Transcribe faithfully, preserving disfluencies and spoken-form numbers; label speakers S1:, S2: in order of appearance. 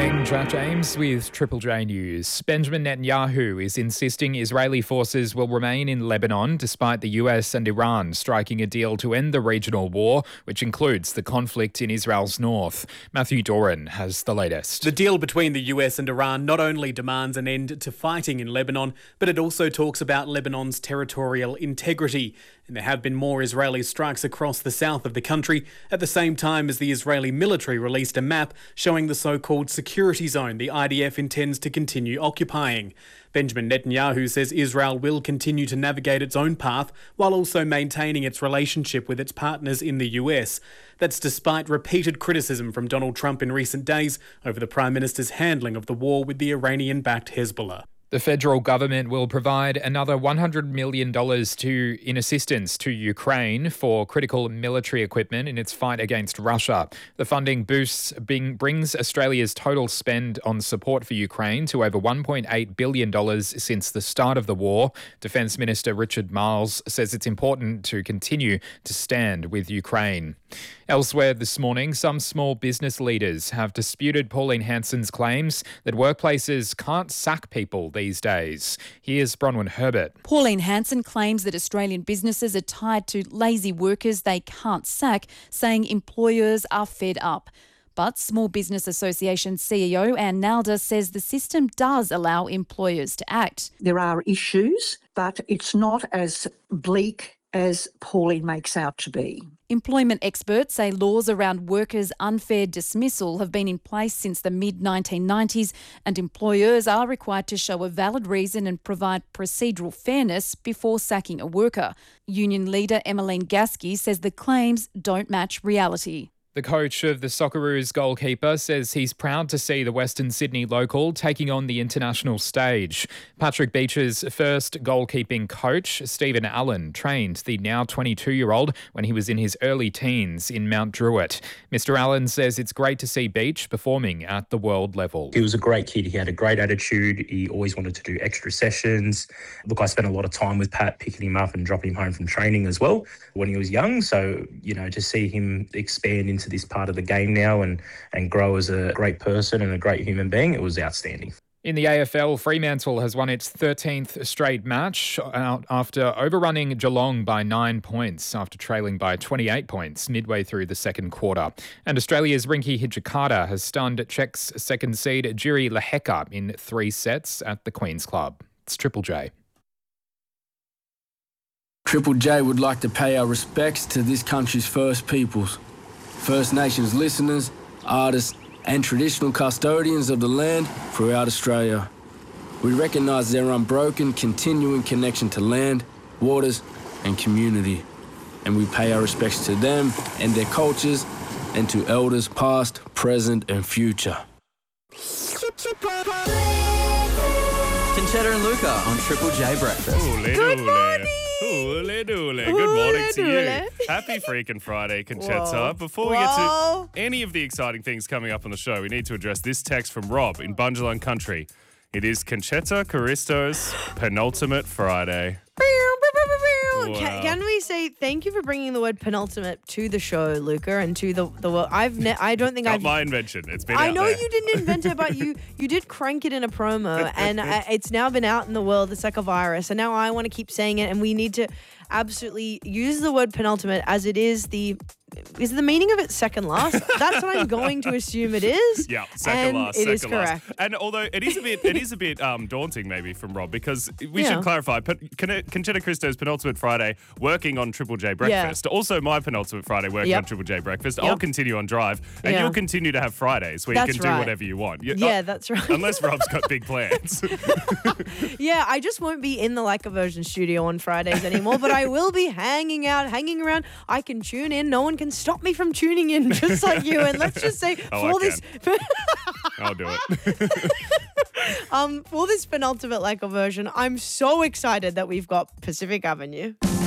S1: morning, Jack James with Triple J News. Benjamin Netanyahu is insisting Israeli forces will remain in Lebanon despite the U S and Iran striking a deal to end the regional war, which includes the conflict in Israel's north. Matthew Doran has the latest.
S2: The deal between the U S and Iran not only demands an end to fighting in Lebanon, but it also talks about Lebanon's territorial integrity. And there have been more Israeli strikes across the south of the country at the same time as the Israeli military released a map showing the so-called security zone the I D F intends to continue occupying. Benjamin Netanyahu says Israel will continue to navigate its own path while also maintaining its relationship with its partners in the U S. That's despite repeated criticism from Donald Trump in recent days over the Prime Minister's handling of the war with the Iranian-backed Hezbollah.
S1: The federal government will provide another one hundred million dollars to, in assistance to Ukraine for critical military equipment in its fight against Russia. The funding boosts being, brings Australia's total spend on support for Ukraine to over one point eight billion dollars since the start of the war. Defence Minister Richard Marles says it's important to continue to stand with Ukraine. Elsewhere this morning, some small business leaders have disputed Pauline Hanson's claims that workplaces can't sack people these days. Here's Bronwyn Herbert.
S3: Pauline Hanson claims that Australian businesses are tied to lazy workers they can't sack, saying employers are fed up. But Small Business Association C E O Anne Nalder says the system does allow employers to act.
S4: There are issues, but it's not as bleak as Pauline makes out to be.
S3: Employment experts say laws around workers' unfair dismissal have been in place since the mid nineteen nineties, and employers are required to show a valid reason and provide procedural fairness before sacking a worker. Union leader Emmeline Gasky says the claims don't match reality.
S1: The coach of the Socceroos goalkeeper says he's proud to see the Western Sydney local taking on the international stage. Patrick Beach's first goalkeeping coach, Stephen Allen, trained the now twenty-two-year-old when he was in his early teens in Mount Druitt. Mister Allen says it's great to see Beach performing at the world level.
S5: He was a great kid. He had a great attitude. He always wanted to do extra sessions. Look, I spent a lot of time with Pat picking him up and dropping him home from training as well when he was young. So, you know, to see him expand into to this part of the game now and, and grow as a great person and a great human being, it was outstanding.
S1: In the A F L, Fremantle has won its thirteenth straight match after overrunning Geelong by nine points after trailing by twenty-eight points midway through the second quarter. And Australia's Rinky Hijikata has stunned Czech's second seed Jiří Lehecka in three sets at the Queen's Club. It's Triple J.
S6: Triple J would like to pay our respects to this country's First Peoples, First Nations listeners, artists and traditional custodians of the land throughout Australia. We recognise their unbroken, continuing connection to land, waters and community. And we pay our respects to them and their cultures and to elders past, present and future.
S7: Conchetta and Luca on Triple J Breakfast.
S8: Good morning! Hooly dooly. Good morning to you. Happy freaking Friday, Conchetta.
S9: Whoa.
S8: Before we
S9: Whoa.
S8: get to any of the exciting things coming up on the show, we need to address this text from Rob in Bunjalung Country. It is Conchetta Caristo's penultimate Friday.
S9: Wow. Can, can we say thank you for bringing the word penultimate to the show, Luca, and to the the world? I've ne- I don't think
S8: Not
S9: I've.
S8: my invention. It's been
S9: I
S8: out
S9: know
S8: there.
S9: you didn't invent it, but you you did crank it in a promo, and uh, it's now been out in the world. It's like a virus, and now I want to keep saying it, and we need to absolutely use the word penultimate as it is the. Is the meaning of it second last? That's what I'm going to assume it is.
S8: Yeah, second
S9: and
S8: last.
S9: It
S8: second
S9: is correct.
S8: Last. And although it is a bit, it is a bit um, daunting maybe from Rob because we
S9: Yeah.
S8: should clarify. Con- Conchetta Caristo's penultimate Friday working on Triple J Breakfast. Also my penultimate Friday working
S9: Yep.
S8: on Triple J Breakfast.
S9: Yep.
S8: I'll continue on Drive, and
S9: Yeah.
S8: you'll continue to have Fridays where
S9: That's
S8: you can do
S9: right.
S8: whatever you want. You-
S9: Yeah,
S8: uh,
S9: that's right.
S8: Unless Rob's got big plans.
S9: Yeah, I just won't be in the Like a Virgin studio on Fridays anymore, but I will be hanging out, hanging around. I can tune in. No one can stop me from tuning in, just like you. And let's just say
S8: Oh,
S9: for
S8: I
S9: this,
S8: I'll do it.
S9: um, for this penultimate Like a Virgin, I'm so excited that we've got Pacific Avenue.